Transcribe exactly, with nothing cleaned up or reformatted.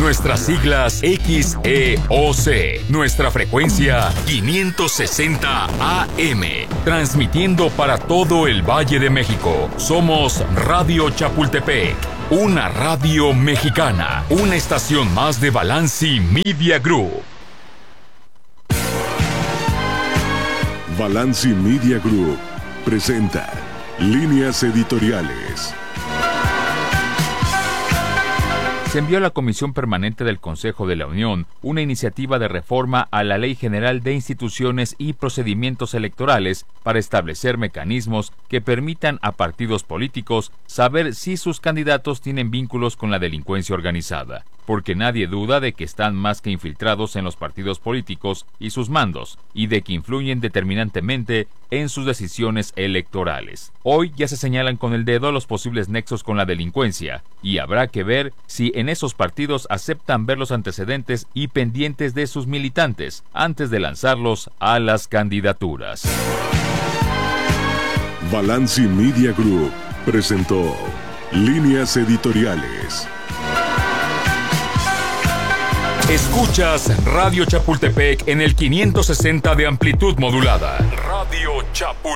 Nuestras siglas X E O C. Nuestra frecuencia quinientos sesenta A M. Transmitiendo para todo el Valle de México. Somos Radio Chapultepec. Una radio mexicana. Una estación más de Balanci Media Group. Balanci Media Group presenta Líneas Editoriales. Se envió a la Comisión Permanente del Consejo de la Unión una iniciativa de reforma a la Ley General de Instituciones y Procedimientos Electorales para establecer mecanismos que permitan a partidos políticos saber si sus candidatos tienen vínculos con la delincuencia organizada, porque nadie duda de que están más que infiltrados en los partidos políticos y sus mandos, y de que influyen determinantemente en sus decisiones electorales. Hoy ya se señalan con el dedo los posibles nexos con la delincuencia, y habrá que ver si en esos partidos aceptan ver los antecedentes y pendientes de sus militantes antes de lanzarlos a las candidaturas. Balanci Media Group presentó Líneas Editoriales. Escuchas Radio Chapultepec en el quinientos sesenta de amplitud modulada. Radio Chapultepec.